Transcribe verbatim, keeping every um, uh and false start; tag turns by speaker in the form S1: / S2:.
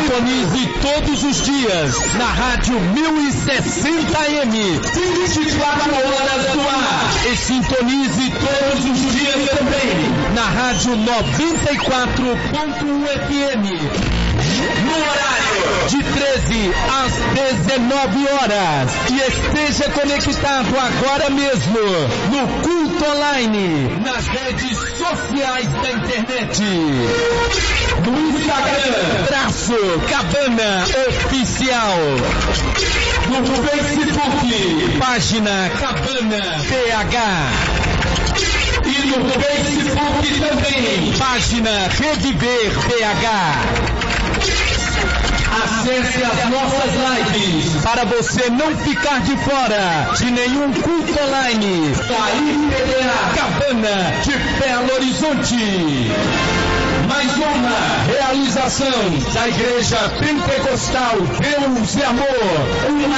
S1: Sintonize todos os dias na Rádio mil e sessenta M, vinte e quatro horas no ar. E sintonize todos os dias também na Rádio noventa e quatro ponto um F M. No horário de treze às dezenove horas. E esteja conectado agora mesmo no Culto Online, nas redes sociais da internet. No Instagram, traço Cabana Oficial. No Facebook, página Cabana P H. E no Facebook também, página Reviver P H. Acesse as nossas lives para você não ficar de fora de nenhum culto online da I P B A Cabana de Belo Horizonte. Mais uma realização da Igreja Pentecostal Deus e Amor, uma